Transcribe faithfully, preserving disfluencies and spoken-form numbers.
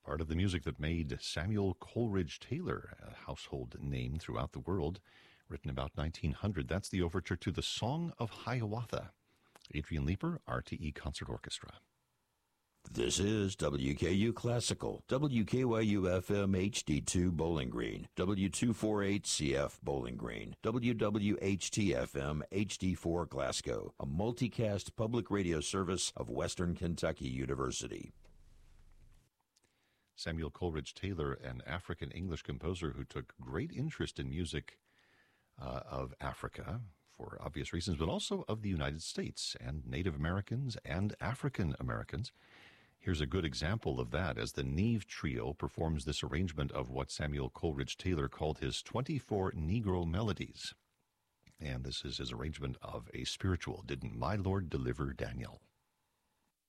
part of the music that made Samuel Coleridge Taylor a household name throughout the world, written about nineteen hundred. That's the overture to the Song of Hiawatha. Adrian Leeper, R T E Concert Orchestra. This is W K U Classical, W K Y U F M H D two Bowling Green, W two forty-eight C F Bowling Green, W W H T F M H D four Glasgow, a multicast public radio service of Western Kentucky University. Samuel Coleridge Taylor, an African-English composer who took great interest in music uh, of Africa, for obvious reasons, but also of the United States and Native Americans and African Americans. Here's a good example of that as the Neve Trio performs this arrangement of what Samuel Coleridge Taylor called his twenty-four Negro Melodies. And this is his arrangement of a spiritual, Didn't My Lord Deliver Daniel?